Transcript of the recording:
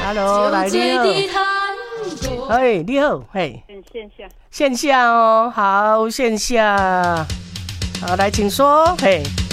，Hello， 来你好，哎，你好，嘿，线下哦，好，线下，好，来，请说，嘿。